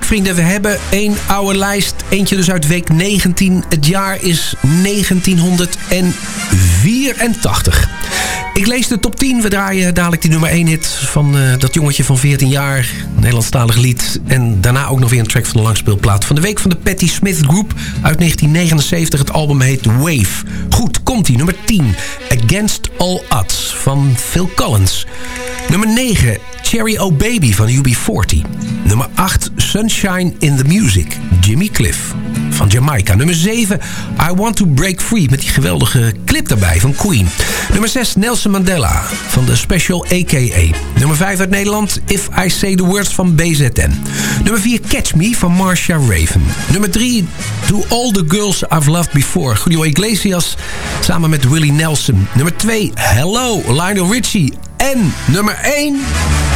vrienden, we hebben één oude lijst. Eentje dus uit week 19. Het jaar is 1984. Ik lees de top 10. We draaien dadelijk die nummer 1 hit van dat jongetje van 14 jaar. Een Nederlandstalig lied. En daarna ook nog weer een track van de langspeelplaat van de week van de Patti Smith Group uit 1979. Het album heet Wave. Goed, komt-ie. Nummer 10. Against All Odds van Phil Collins. Nummer 9. Cherry Oh Baby van UB40. Nummer 8. Sunshine in the Music. Jimmy Cliff van Jamaica. Nummer 7. I Want to Break Free met die geweldige clip daarbij van Queen. Nummer 6. Nelson Mandela van de Special A.K.A. Nummer 5 uit Nederland. If I Say the Words van BZN. Nummer 4. Catch Me van Marcia Raven. Nummer 3. To All the Girls I've Loved Before. Julio Iglesias samen met Willie Nelson. Nummer 2. Hello, Lionel Richie. En nummer 1...